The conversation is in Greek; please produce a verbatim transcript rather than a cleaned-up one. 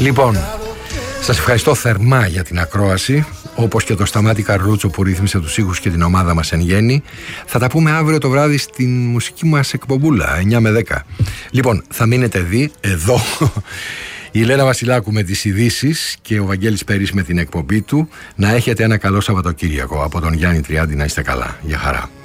Λοιπόν, σας ευχαριστώ θερμά για την ακρόαση, όπως και το Σταμάτη Καρλούτσο που ρύθμισε τους ήχους και την ομάδα μας εν γέννη. Θα τα πούμε αύριο το βράδυ στην μουσική μας εκπομπούλα, εννιά με δέκα. Λοιπόν, θα μείνετε δει, εδώ, η Ελένα Βασιλάκου με τις ειδήσεις και ο Βαγγέλης Περής με την εκπομπή του. Να έχετε ένα καλό Σαββατοκύριακο. Από τον Γιάννη Τριάντη, να είστε καλά. Γεια χαρά.